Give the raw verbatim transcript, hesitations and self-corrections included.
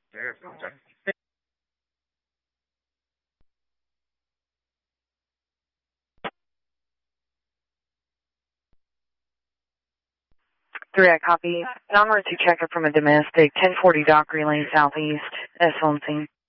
Three, I copy. Onward to checker from a domestic, ten forty Dockery Lane Southeast, S one scene.